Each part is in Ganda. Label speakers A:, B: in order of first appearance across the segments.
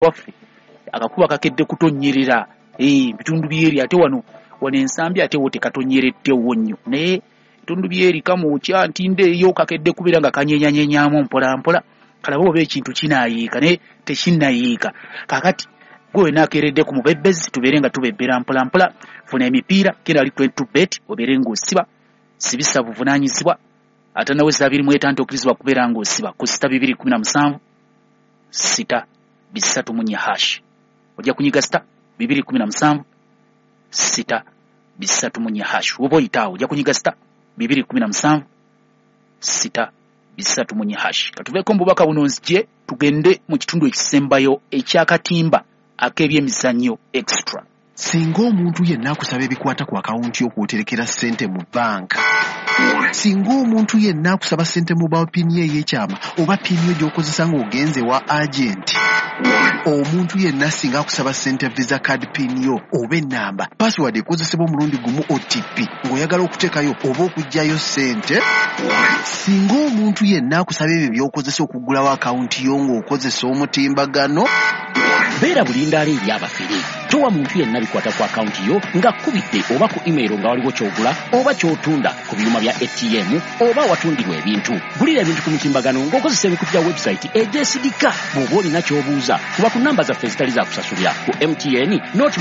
A: waffe akakuba kakedde kutonyerera bitundu byeri ate wano ensambi ate wote katonyeredde wonnyo naye bitundu byeri kamukya ntinde eyo kakedde kubira nga kanyenyanyenyamu mpola kalabo oba ekintu kinaayiika naye tekinnayiika kakati gwe nakeredde ku mubebbezi tubeere nga tubebbera mpola funa emipiira kenda ali 22 bet obeere ng'osiba sibisa buvunaanyizibwa ate nawe 2 okkirizibwa kubeera ng'osiba ku 217 6 3 hash ojja kunyiga 217 6 3 hash woba oyitaawo ojja kunyiga 217 6 3 hash katuveeko mubaka buno nzije tugende mu kitundu ekisembayo ekyakatimba ak'ebyemizannyo extra.
B: Singa omuntu yenna akusaba ebikwata ku akawunti y'okwoterekera ssente mu banka, singa omuntu yenna akusaba ssente mu pini ey'ekyama oba pini gy'okozesa ng'ogenze wa agenti, omuntu yenna singa akusaba ssente visa card pin yo oba ennamba password ekozesebwa omulundi gumu OTP ng'oyagala okuteekayo oba okuggyayo ssente, singa omuntu yenna akusaba ebyo by'okozesa okugulawo akawunti yo ng'okozesa omutimbagano,
C: beera bulindaala eri abafere. Towa muntu yenna bikwata ku akawunti yo nga kubidde oba ku email nga waliwo kyogula oba kyotunda ku byuma bya ATM oba watundirwa ebintu. Gulira ebintu ku mutimbagano ng'okozesa ebikutu bya website egyesigika. Bw'oba olina ky'obuuza kuba ku namba zaffe ezitali za kusasulira ku MTN noti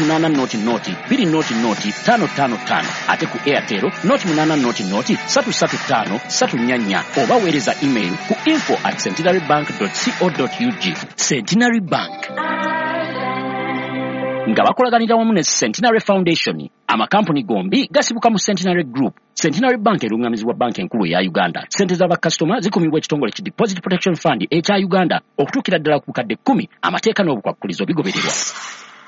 C: 8 ate ku Airtel noti 8 335 oba weereza email ku info@centenarybank.co.ug. Centenary Bank nga bakolaganira wamu ne Centenary Foundation, amakampuni gombi gasibuka mu Centenary Group. Centenary Bank erungamizibwa banki enkulu ya Uganda. Sente z'abakasitoma zikumibwa ekitongole ki Deposit Protection Fund ekya Uganda okutuukira ddala ku bukadde 10. Amateeka n'obukwakkulizo bigobererwa.